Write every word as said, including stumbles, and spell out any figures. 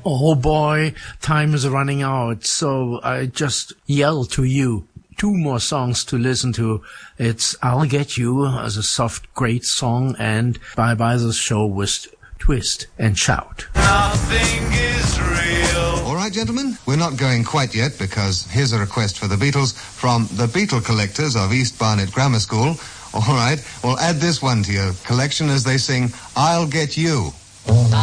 Oh boy, time is running out, so I just yell to you. Two more songs to listen to. It's I'll Get You as a soft, great song, and Bye Bye the Show with Twist and Shout. Nothing is real. All right, gentlemen, we're not going quite yet because here's a request for the Beatles from the Beatle Collectors of East Barnet Grammar School. All right, we'll add this one to your collection as they sing I'll Get You.